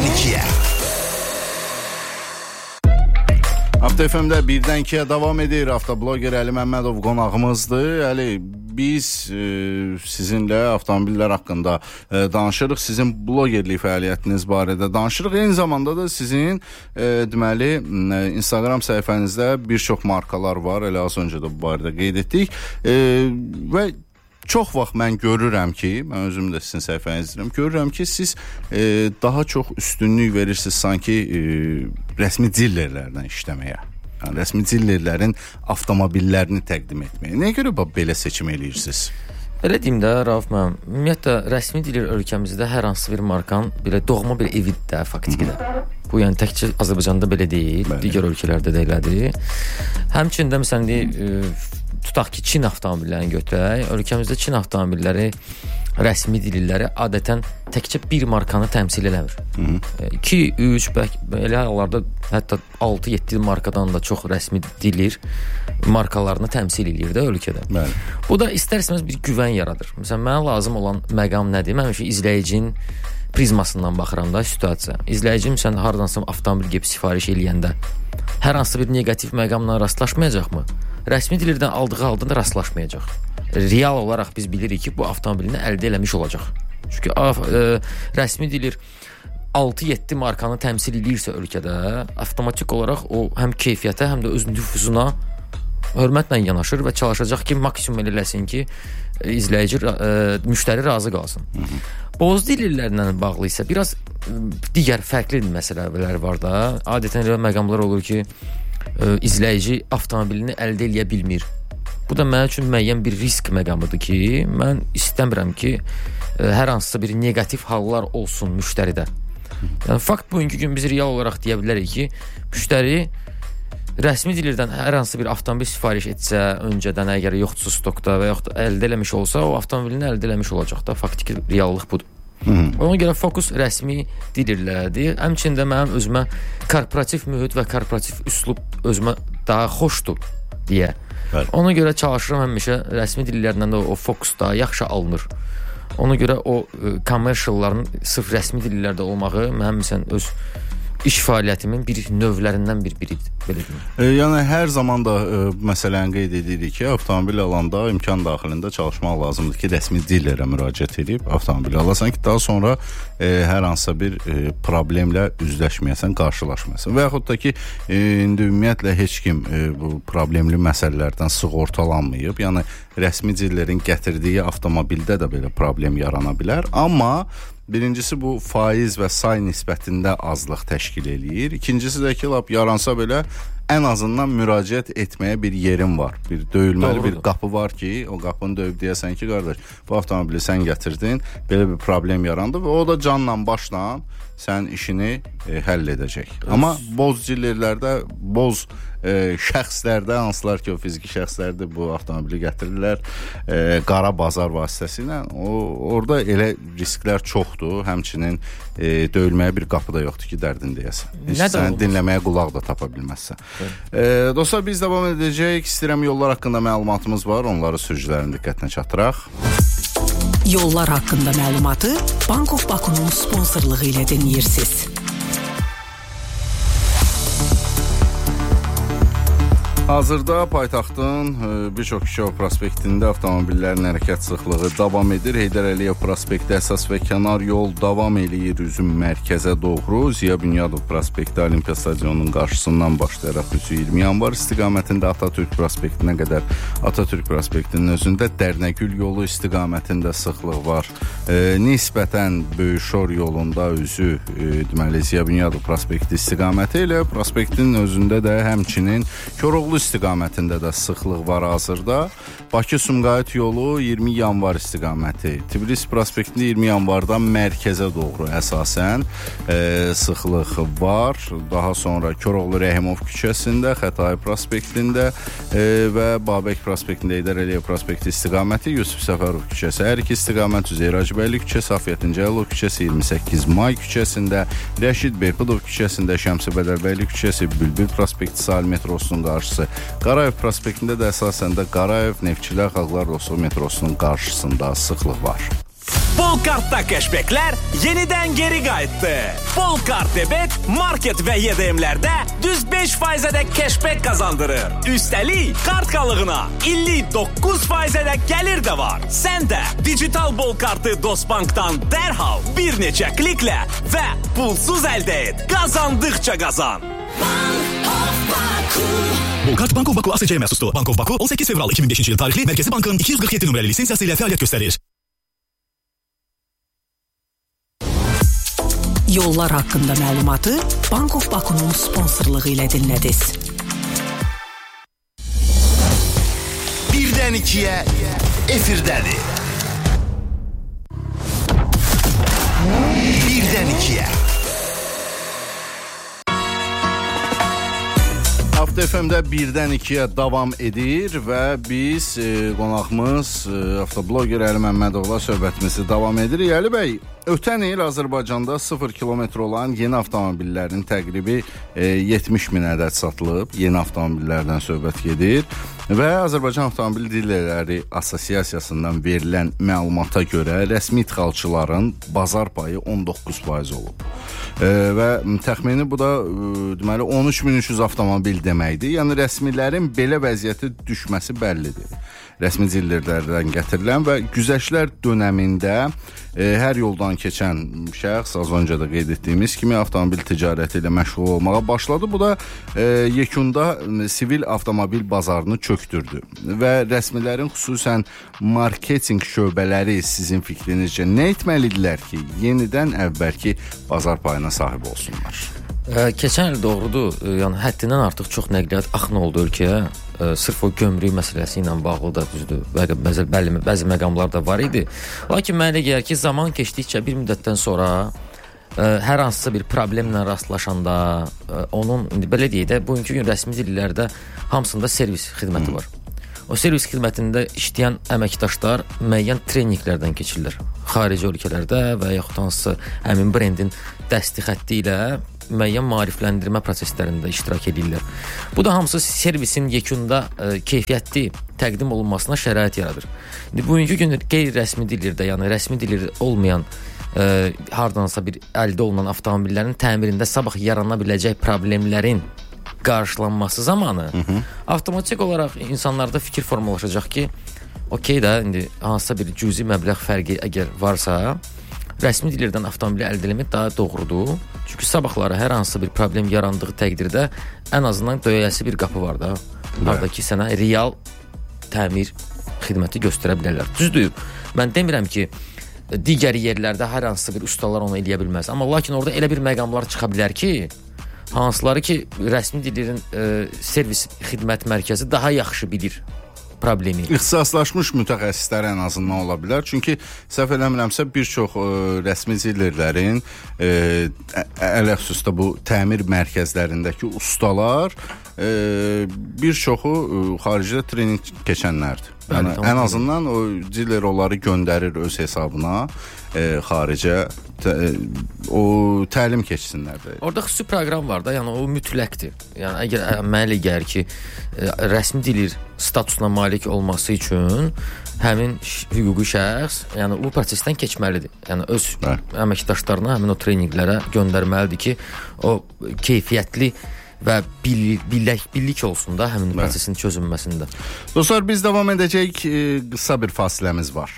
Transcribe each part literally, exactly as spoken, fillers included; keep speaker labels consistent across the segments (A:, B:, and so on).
A: birdən ikiyə.
B: Hafta F M-də birdən ikiyə davam edir. Avtobloger Əli Məmmədov qonağımızdır. Əli, biz e, sizinlə avtomobillər haqqında e, danışırıq. Sizin blogerlik fəaliyyətiniz barədə danışırıq. Eyni zamanda da sizin e, deməli e, Instagram səhifənizdə bir çox markalar var. Elə az öncə də bu barədə qeyd etdik. E, və çox vaxt mən görürəm ki, mən özüm də sizin səhifənizi izləyirəm, görürəm ki, siz e, daha çox üstünlük verirsiniz sanki e, rəsmi dillerlərdən işləməyə. Yəni, rəsmi dillerlərin avtomobillərini təqdim etməyə. Nəyə görə belə seçim eləyirsiniz?
C: Elə deyim də, Rauf, mən ümumiyyətlə rəsmi diller ölkəmizdə hər hansı bir markanın belə doğma bir evidir də, faktiki də. Bu, yəni təkcə Azərbaycanda belə deyil, bəli, digər ölkələrdə də elədir. Həmçində məsələn deyək, tutaq ki, Çin avtomobillərini götürək. Ölkəmizdə Çin avtomobilləri rəsmi dilləri adətən təkcə bir markanı təmsil eləmir. iki, üç, belə hallarda hətta altı yeddi markadan da çox rəsmi dillir markalarını təmsil eləyir də ölkədə. Bəli. Bu da istər-istəməz bir güvən yaradır. Məsələn, mənə lazım olan məqam nədir? Mən ki, izləyicinin prizmasından baxıram da situasiya. İzləyicim sən hardansa avtomobil gəlib sifariş eləyəndə hər hansı bir negativ məqamla rastlaşmayacaqmı? Rəsmi dillərdən aldığı halda da rastlaşmayacaq. Real olaraq biz bilirik ki, bu avtomobilini əldə eləmiş olacaq. Çünki e, rəsmi dillər altı yeddi markanı təmsil edirsə ölkədə, avtomatik olaraq o həm keyfiyyətə, həm də öz nüfuzuna hörmətlə yanaşır və çalışacaq ki, maksimum eləsin ki, izləyici, e, müştəri razı qalsın. Hı -hı. Boz dillərlə bağlı isə biraz digər fərqli məsələlər var da. Adətən elə məqamlar olur ki, e, izləyici avtomobilini əldə eləyə bilmir. Bu da mənim üçün müəyyən bir risk məqamıdır ki, mən istəmirəm ki, e, hər hansısa bir negativ hallar olsun müştəridə. Yəni, fakt bugünkü gün biz real olaraq deyə bilərik ki, müştəri rəsmi dillərdən hər hansı bir avtomobil sifariş etsə, öncədən əgər yoxdursa stokda və yaxud əldə eləmiş olsa, o avtomobilini əldə eləmiş olacaq da. Faktiki reallıq budur. Hı -hı. Ona görə fokus rəsmi dillərdir. Həmçində mənim özümə korporativ mühit və korporativ üslub özümə daha xoşdur deyə. Bəli. Ona görə çalışıram həmişə rəsmi dillərdən də o fokus daha yaxşı alınır. Ona görə o commercialların sırf rəsmi dillərdə olmağı mənim məsələn öz iş fəaliyyətimin bir növlərindən bir biridir.
B: E, yəni hər zaman da e, məsələn qeyd edirik ki, avtomobil alanda imkan daxilində çalışmaq lazımdır ki, rəsmi dillərə müraciət edib avtomobil alasan ki, daha sonra e, hər hansısa bir e, problemlə üzləşməyəsən, qarşılaşmayasan. Və yaxud da ki, e, indi ümumiyyətlə heç kim e, bu problemli məsələlərdən sığortalanmayıb. Yəni rəsmi dillərin gətirdiyi avtomobildə də belə problem yarana bilər. Amma birincisi bu faiz və say nisbətində azlıq təşkil eləyir. İkincisi də ki, lap yaransa belə ən azından müraciət etməyə bir yerin var. Bir döyülməli Doğrudur. Bir qapı var ki, o qapını döyüb deyəsən ki, qardaş, bu avtomobili sən gətirdin, belə bir problem yarandı və o da canla başla sən işini e, həll edəcək. Öf. Amma boz dillərdə, boz e, şəxslərdə, hansılar ki, o fiziki şəxslərdə bu avtomobili gətirirlər, e, qara bazar vasitəsilə, o, orada elə risklər çoxdur, həmçinin e, döyülməyə bir qapı da yoxdur ki, dərdin deyəsən. Sən dinləməyə qulaq da tapa bilməzsən. E, dostlar, biz davam edəcək. İstəyirəm yollar haqqında məlumatımız var, onları sürücülərin diqqətinə çatdıraq.
D: Yollar haqqında məlumatı Bank of Baku'nun sponsorluğu ilə dinləyirsiniz.
B: Hazırda paytaxtın bir çox küçə prospektində avtomobillərin hərəkət sıxlığı davam edir. Heydər Əliyev prospekti əsas və kənar yol davam eləyir üzüm mərkəzə doğru. Ziya Bünyadov prospekti Olimpiya stadionunun qarşısından başlayaraq iyirmi yanvar istiqamətində Atatürk prospektinə qədər Atatürk prospektinin özündə Dərnəgül yolu istiqamətində sıxlıq var. E, nisbətən Böyüşor yolunda üzü e, deməli Ziya Bünyadov prospekti istiqaməti ilə prospektin özündə də həmçinin Koroğlu istiqamətində də sıxlıq var hazırda. Bakı-Sumqayıt yolu iyirmi yanvar istiqaməti. Tbilisi prospektində iyirmi yanvardan mərkəzə doğru əsasən e, sıxlıq var. Daha sonra Koroğlu Rəhimov küçəsində, Xətai prospektində e, və Babək prospektində Heydər Əliyev prospekti istiqaməti, Yusuf Səfərov küçəsi, hər iki istiqamət Üzeyir Hacıbəyli küçəsi, Afiyətin Cəlilov küçəsi, iyirmi səkkiz may küçəsində, Rəşid Beypudov küçəsində, Şəmsi Bədərbəyli küçəsi, Bülbül prospekti sahil metrosunun qarşısı. Qarayev prospektində də əsasən də Qarayev Neftçilər Xalqlar Dostu metrosunun qarşısında sıxlıq var.
A: Bolkartda keşbekler yeniden geri qayıtdı. Bolkart debet market ve Y D M'lerde düz beş faizədək keşbek kazandırır. Üstəlik kart kalığına əlli doqquz faizədək gəlir de var. Sen de dijital Bolkartı Dostbank'tan dərhal bir neçə kliklə və pulsuz əldə et. Kazandıkça kazan.
E: Bolkart Bank of Baku A S C məxsusdur. Bank of Baku on səkkiz fevral iki min beşinci il tarixli Mərkəzi Bankın iki yüz qırx yeddi nömrəli lisensiyası ilə fəaliyyət göstərir.
D: Yollar haqqında məlumatı Bank of Baku'nun sponsorluğu ilə dinlədiniz.
F: Birdən ikiyə efirdədir. Birdən ikiyə.
B: Hafta F M'də birdən ikiyə davam edir və biz e, qonağımız e, avtobloger Əli Məmmədovla söhbətimizi davam edirik. Əli bəy, ötən il Azərbaycanda sıfır kilometr olan yeni avtomobillərin təqribi e, yetmiş min ədəd satılıb. Yeni avtomobillərdən söhbət gedir və Azərbaycan Avtomobil Dilerləri Assosiasiyasından verilən məlumata görə rəsmi ixalçıların bazar payı on doqquz faiz olub. E, və təxmini bu da e, deməli on üç min üç yüz avtomobil deməkdir. Yəni rəsmilərin belə vəziyyəti düşməsi bəllidir. Rəsmi dillərdən gətirilən və güzəştlər dönəmində e, hər yoldan keçən şəxs az öncə də qeyd etdiyimiz kimi avtomobil ticarəti ilə məşğul olmağa başladı. Bu da e, yekunda e, sivil avtomobil bazarını çökdürdü və rəsmilərin xüsusən marketinq şöbələri sizin fikrinizcə nə etməlidirlər ki, yenidən əvvəlki bazar payına sahib olsunlar?
C: Ə, keçən il doğrudur, yəni həddindən artıq çox nəqliyyat axını oldu ölkəyə. Ə, sırf o gömrük məsələsi ilə bağlı da düzdür. Bəzi, bəzi, bəzi məqamlar da var idi. Lakin mənə elə gəlir ki, zaman keçdikcə bir müddətdən sonra ə, hər hansısa bir problemlə rastlaşanda ə, onun indi belə deyək də, bugünkü gün rəsmi dillərdə hamısında servis xidməti var. O servis xidmətində işləyən əməkdaşlar müəyyən treninqlərdən keçirlər. Xarici ölkələrdə və yaxud hansısa həmin brendin dəsti xətti ilə müəyyən maarifləndirmə proseslərində iştirak edirlər. Bu da hamısı servisin yekunda ə, keyfiyyətli təqdim olunmasına şərait yaradır. İndi bugünkü gün qeyri-rəsmi dillərdə, yəni rəsmi dillər olmayan ə, hardansa bir əldə olunan avtomobillərin təmirində sabah yarana biləcək problemlərin qarşılanması zamanı hı -hı. avtomatik olaraq insanlarda fikir formalaşacaq ki, okey də indi hansısa bir cüzi məbləğ fərqi əgər varsa, rəsmi dillərdən avtomobili əldə etmək daha doğrudur. Çünki sabahları hər hansısa bir problem yarandığı təqdirdə ən azından döyəcəsi bir qapı var da. Harda ki sənə real təmir xidməti göstərə bilərlər. Düzdür, mən demirəm ki, digər yerlərdə hər hansısa bir ustalar onu eləyə bilməz. Amma lakin orada elə bir məqamlar çıxa bilər ki, hansıları ki rəsmi dillərin e, servis xidmət mərkəzi daha yaxşı bilir problemi.
B: İxtisaslaşmış mütəxəssislər ən azından ola bilər. Çünki səhv eləmirəmsə bir çox ə, rəsmi dillərlərin ələxüsusda bu təmir mərkəzlərindəki ustalar ə, bir çoxu ə, xaricdə trening keçənlərdir. Yəni ən azından o diller onları göndərir öz hesabına ə, xaricə tə, o təlim keçsinlər də.
C: Orada xüsusi proqram var da, yəni o mütləqdir. Yəni əgər mənə gəlir ki, ə, rəsmi dilir statusuna malik olması üçün həmin hüquqi şəxs, yəni bu prosesdən keçməlidir. Yəni öz Hə. əməkdaşlarına həmin o treninqlərə göndərməlidir ki, o keyfiyyətli və billik, billik, billik olsun da həmin Hə. prosesin çözülməsində.
B: Dostlar, biz davam edəcək, e, qısa bir fasiləmiz var.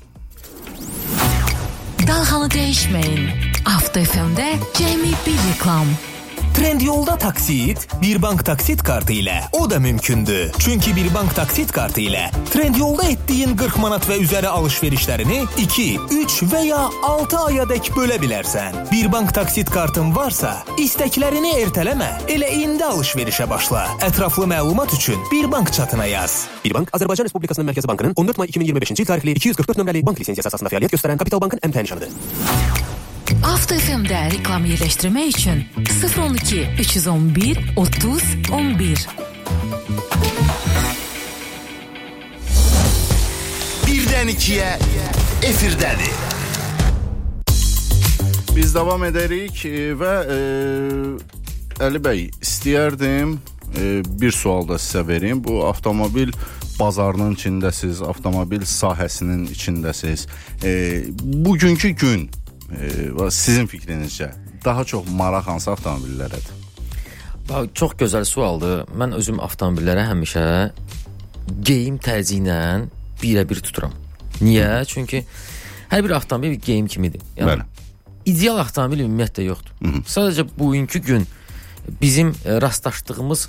G: Dalğanı dəyişməyin. Avto F M'də cəmi bir reklam.
E: Trendyolda taksit bir bank taksit kartı ilə o da mümkündür. Çünki bir bank taksit kartı ilə Trendyolda etdiyin qırx manat və üzəri alış-verişlərini iki, üç və ya altı ayadək bölə bilərsən. Bir bank taksit kartın varsa, istəklərini ertələmə, elə indi alış-verişə başla. Ətraflı məlumat üçün bir bank çatına yaz. Bir bank Azərbaycan Respublikasının Mərkəzi Bankının on dörd may iki min iyirmi beşinci il tarixli iki yüz qırx dörd nömrəli bank lisensiyası əsasında fəaliyyət göstərən Kapital Bankın M T nişanıdır.
G: Avto F M'də reklam yerləşdirmək üçün sıfır on iki üç yüz on bir otuz on bir.
F: Birdən ikiyə efirdədir.
B: Biz davam edərik və e, Əli bəy, istəyərdim e, bir sual da sizə verim. Bu avtomobil bazarının içindəsiz, avtomobil sahəsinin içindəsiz. E, bugünkü gün e, sizin fikrinizcə daha çox maraq hansı avtomobillərədir?
C: Çox gözəl sualdır. Mən özüm avtomobillərə həmişə geyim tərzi ilə birə-bir tuturam. Niyə? Çünki hər bir avtomobil bir geyim kimidir. Yəni, Bəli. İdeal avtomobil ümumiyyətlə yoxdur. Hı -hı. Sadəcə bugünkü gün bizim rastlaşdığımız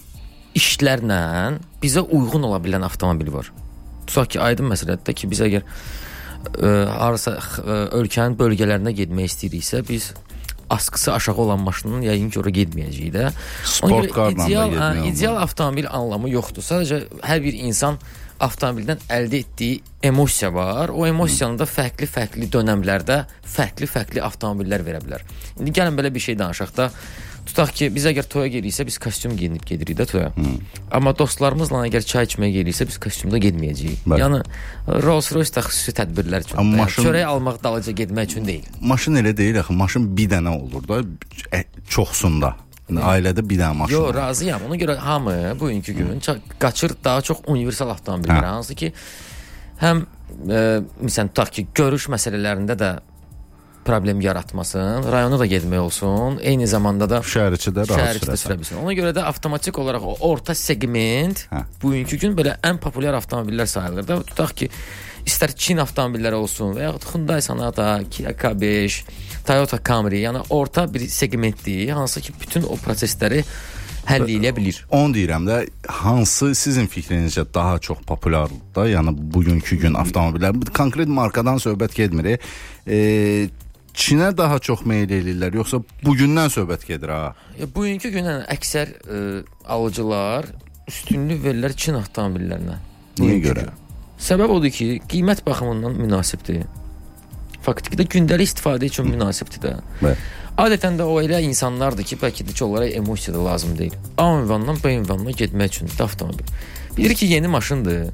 C: işlərlə bizə uyğun ola bilən avtomobil var. Tutaq ki, aydın məsələdir ki, biz əgər ə, harasa ə, ölkənin bölgələrinə getmək istəyiriksə, biz askısı aşağı olan maşının yəqin ki, ora getməyəcəyik də.
B: Sport qarla da getməyəcəyik.
C: İdeal avtomobil anlamı yoxdur. Sadəcə hər bir insan avtomobildən əldə etdiyi emosiya var. O emosiyanı da fərqli-fərqli dönəmlərdə fərqli-fərqli avtomobillər verə bilər. İndi gəlin belə bir şey danışaq da. Tutaq ki, biz əgər toya gediriksə, biz kostyum geyinib gedirik də toya. Hmm. Amma dostlarımızla əgər çay içməyə gediriksə, biz kostyumda getməyəcəyik. Bəli. Yəni Rolls-Royce da xüsusi tədbirlər üçün. Yəni, maşın... Çörək almaq dalınca getmək üçün deyil.
B: Maşın elə deyil axı, maşın bir dənə olur da, çoxsunda. Yəni, ailədə bir dənə maşın.
C: Yox, razıyam. Ona görə hamı bugünkü gün qaçır daha çox universal avtomobillərə, hansı ki, həm e, məsələn tutaq ki, görüş məsələlərində də problem yaratmasın, rayona da getmək olsun, eyni zamanda da
B: şəhər içində rahat
C: sürə bilsin. Ona görə də avtomatik olaraq o orta segment hə. bugünkü gün belə ən populyar avtomobillər sayılır da. Tutaq ki, istər Çin avtomobilləri olsun və yaxud Hyundai Sonata, Kia K beş, Toyota Camry, yəni orta bir segmentdir, hansı ki, bütün o prosesləri həll edə bilir.
B: Onu deyirəm də, hansı sizin fikrinizcə daha çox populyardır da, yəni bugünkü gün avtomobillər, konkret markadan söhbət getmir. Eee Çinə daha çox meyil eləyirlər, yoxsa bugündən söhbət gedir ha?
C: Ya, bugünkü gündən əksər ə, alıcılar üstünlük verirlər Çin avtomobillərinə.
B: Niyə görə?
C: Səbəb odur ki, qiymət baxımından münasibdir. Faktiki də gündəlik istifadə üçün münasibdir də. Bəli. Adətən də o elə insanlardır ki, bəlkə də ki, onlara emosiya da lazım deyil. A ünvandan B ünvanına getmək üçün də avtomobil. Bilir ki, yeni maşındır.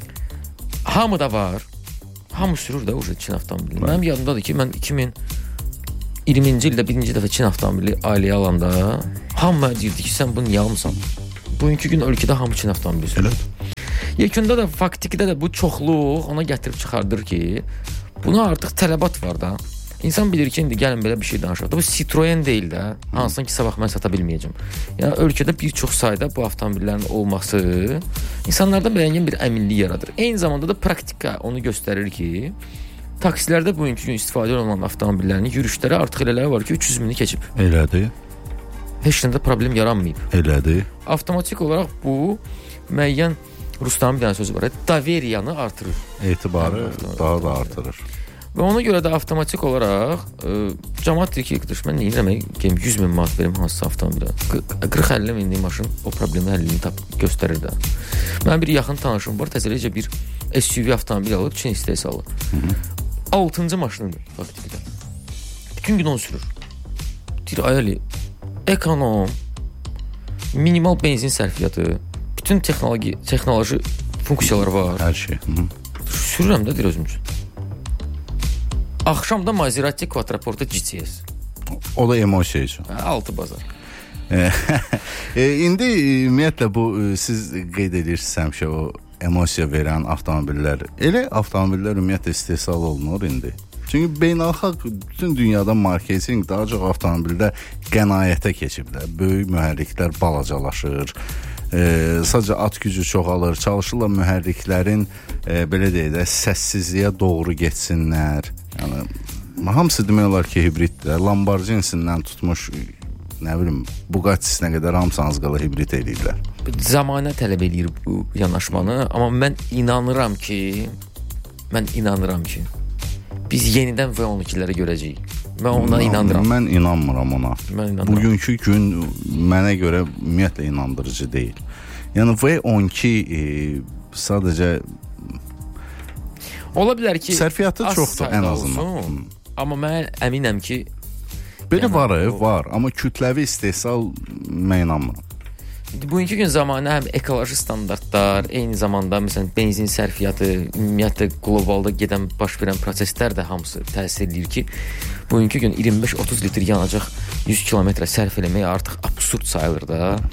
C: Hamı da var. Hamı sürür də o Çin avtomobili. Mənim yadımdadır ki, mən iki min iyirminci ildə birinci dəfə Çin avtomobili ailəyə alanda hamı deyirdi ki, sən bunu niyə almısan? Bugünkü gün ölkədə hamı Çin avtomobili sürür. Yekunda da faktikdə də bu çoxluq ona gətirib çıxardır ki, buna artıq tələbat var da. İnsan bilir ki, indi gəlin belə bir şey danışaq da. Bu Citroen deyil də. Hansın ki, sabah mən sata bilməyəcəm. Yəni ölkədə bir çox sayda bu avtomobillərin olması insanlarda müəyyən bir əminlik yaradır. Eyni zamanda da praktika onu göstərir ki, taksilərdə bugünkü gün istifadə olunan avtomobillərin yürüşləri artıq elələri var ki, üç yüz mini keçib.
B: Elədir.
C: Heç nədə problem yaranmayıb.
B: Elədir.
C: Avtomatik olaraq bu müəyyən Rustamın bir dənə sözü var. Daveriyanı artırır.
B: Etibarı daha da artırır.
C: Və ona görə də avtomatik olaraq ə, cəmaət deyir ki, qıdırış, mən neyə demək, yüz min manat verim hansısa avtomobilə. qırx əlli minlik maşın o problemi həllini tap göstərir də. Mənim bir yaxın tanışım var, təzəlicə bir S U V avtomobil alıb, Çin istehsalı. altıncı maşınıdır faktikdə. Bütün gün onu sürür. Deyir, ayəli, ekonom, minimal benzin sərfiyyatı, bütün texnoloji, texnoloji funksiyaları var.
B: Hər şey. Hı -hı.
C: Sürürəm də deyir özüm üçün. Axşamda Maserati Quattroporta G T S.
B: O da emosiya üçün.
C: Altı bazar.
B: e, indi ümumiyyətlə bu siz qeyd edirsiniz həmişə o emosiya verən avtomobillər. Elə avtomobillər ümumiyyətlə istehsal olunur indi. Çünki beynəlxalq bütün dünyada marketinq daha çox avtomobildə qənaətə keçiblər. Böyük mühərriklər balacalaşır. E, sadəcə at gücü çoxalır. Çalışırlar mühərriklərin e, belə deyək də səssizliyə doğru getsinlər. Yəni hamısı demək olar ki, hibriddir. Lamborghini-sindən tutmuş, nə bilim, Bugatti-sinə qədər hamısı az qala hibrid eləyirlər.
C: Zamanə tələb eləyir bu yanaşmanı, amma mən inanıram ki, mən inanıram ki, biz yenidən V on ikilərə görəcəyik. Mən ona inanıram.
B: Mən inanmıram ona.
C: Mən inanıram.
B: Bugünkü gün mənə görə ümumiyyətlə inandırıcı deyil. Yəni V on iki e, sadəcə
C: ola bilər ki,
B: sərfiyyatı çoxdur ən azından.
C: Olsun, amma mən əminəm ki,
B: belə yəni, var, o... var, amma kütləvi istehsal mən inanmıram.
C: Bugünkü gün zamanı həm ekoloji standartlar, eyni zamanda məsələn benzin sərfiyyatı, ümumiyyətlə qlobalda gedən baş verən proseslər də hamısı təsir edir ki, bugünkü gün iyirmi beş otuz litr yanacaq yüz kilometrə sərf eləmək artıq absurd sayılır da.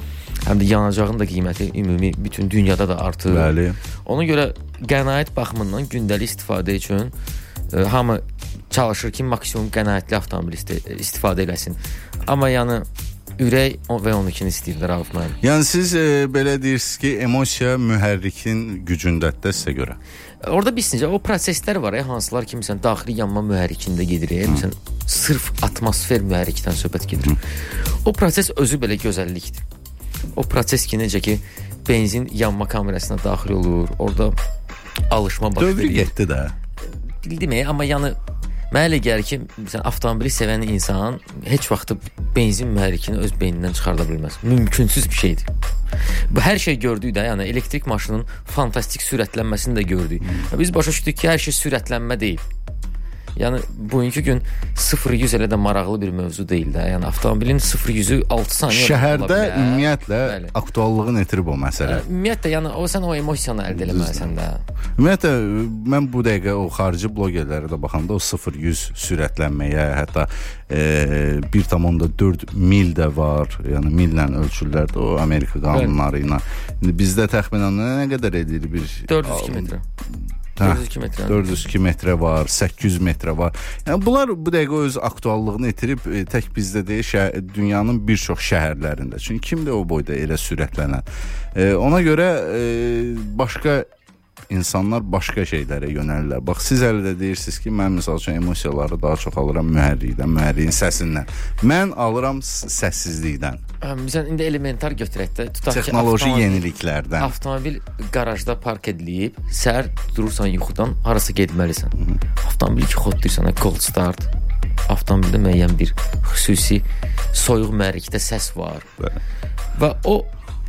C: həm də yanacağın da qiyməti ümumi bütün dünyada da artır.
B: Bəli.
C: Ona görə qənaət baxımından gündəlik istifadə üçün e, hamı çalışır ki, maksimum qənaətli avtomobil isti istifadə eləsin. Amma yəni ürək və on ikini istəyirlər Rauf müəllim.
B: Yəni siz e, belə deyirsiniz ki, emosiya mühərrikin gücündədir sizə görə.
C: Orada bilsinizcə o proseslər var, ya, hansılar ki, məsələn, daxili yanma mühərrikində gedir, ya, məsələn, sırf atmosfer mühərrikdən söhbət gedir. Hı. O proses özü belə gözəllikdir. O proses ki, necə ki, benzin yanma kamerasına daxil olur, orada alışma baş verir.
B: Dövrü getdi də.
C: Bildim, amma yəni mənə elə gəlir ki, məsələn, avtomobili sevən insan heç vaxt benzin mühərrikini öz beynindən çıxarda bilməz. Mümkünsüz bir şeydir. Bu hər şey gördük də, yəni elektrik maşının fantastik sürətlənməsini də gördük. Biz başa düşdük ki, hər şey sürətlənmə deyil. Yəni bugünkü gün sıfır yüz elə də maraqlı bir mövzu deyil də. Yəni avtomobilin sıfır yüzü altı saniyə
B: şəhərdə ümumiyyətlə bəli, aktuallığını itirib o məsələ.
C: Ümumiyyətlə yəni o sən o emosiyanı əldə etməlisən də.
B: Ümumiyyətlə mən bu dəqiqə o xarici blogerlərə də baxanda o sıfır yüz sürətlənməyə, hətta e, bir tam dörd mil də var. Yəni millə ölçürlər də o Amerika qanunları ilə. İndi bizdə təxminən nə qədər edir bir
C: dörd yüz kilometrə.
B: Hə, dörd yüz iki metrə. dörd yüz iki metrə var, səkkiz yüz metrə var. Yəni bunlar bu dəqiqə öz aktuallığını itirib e, tək bizdə deyil, şəhər, dünyanın bir çox şəhərlərində. Çünki kimdir o boyda elə sürətlənən? E, ona görə e, başqa insanlar başqa şeylərə yönəlirlər. Bax siz hələ də deyirsiniz ki, mən məsəl üçün emosiyaları daha çox alıram mühərrikdən, mühərrikin səsindən. Mən alıram səssizlikdən.
C: Məsələn, indi elementar götürək də, tutaq ki,
B: texnoloji yeniliklərdən.
C: Avtomobil qarajda park edilib, səhər durursan yuxudan, harasa getməlisən. Hı -hı. Avtomobil ki, xodlayırsan, cold start. Avtomobildə müəyyən bir xüsusi soyuq mühərrikdə səs var. Bəli. Və o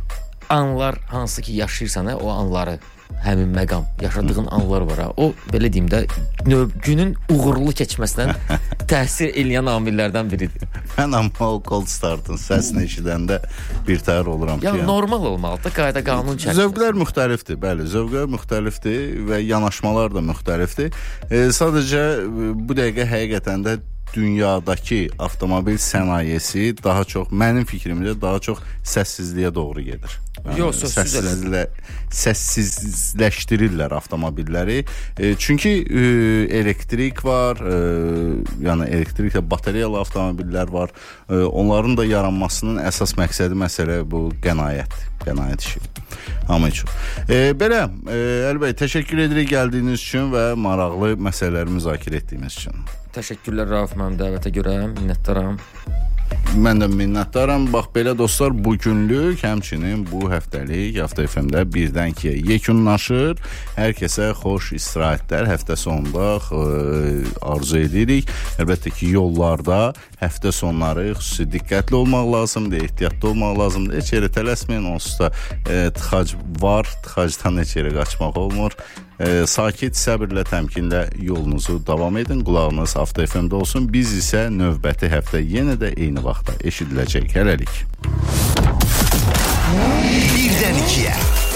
C: anlar hansı ki yaşayırsan, o anları, həmin məqam, yaşadığın anlar var. Ha. O, belə deyim də, günün uğurlu keçməsindən təsir eləyən amillərdən biridir.
B: Mən amma o cold startın səsini eşidəndə bir təhər oluram ki...
C: Yəni, normal olmalıdır, qayda qanun çəkir.
B: Zövqlər müxtəlifdir, bəli, zövqlər müxtəlifdir və yanaşmalar da müxtəlifdir. E, sadəcə, bu dəqiqə həqiqətən də dünyadakı avtomobil sənayesi daha çox, mənim fikrimcə daha çox səssizliyə doğru gedir. Yəni,
C: yox, səssizlə,
B: səssizləşdirirlər avtomobilləri. E, çünki e, elektrik var, e, yəni elektriklə batareyalı avtomobillər var. E, onların da yaranmasının əsas məqsədi məsələ bu qənaətdir. Qənaət işi. Hamı üçün. E, belə, e, Əli bəy, təşəkkür edirik gəldiyiniz üçün və maraqlı məsələləri müzakirə etdiyimiz üçün.
C: Təşəkkürlər Rauf mənim dəvətə görə, minnətdaram.
B: Mən də minnətdaram. Bax belə dostlar, bu günlük, həmçinin bu həftəlik Hafta F M-də birdən ikiyə yekunlaşır. Hər kəsə xoş istirahətlər həftə sonunda ə, arzu edirik. Əlbəttə ki, yollarda həftə sonları xüsusi diqqətli olmaq lazımdır, ehtiyatlı olmaq lazımdır. Heç yerə tələsməyin, onsuz da ə, tıxac var, tıxacdan heç yerə qaçmaq olmur. E, sakit, səbirlə, təmkinlə yolunuzu davam edin. Qulağınız Hafta F M-də olsun. Biz isə növbəti həftə yenə də eyni vaxtda eşidiləcək. Hələlik.
F: Birdən ikiyə.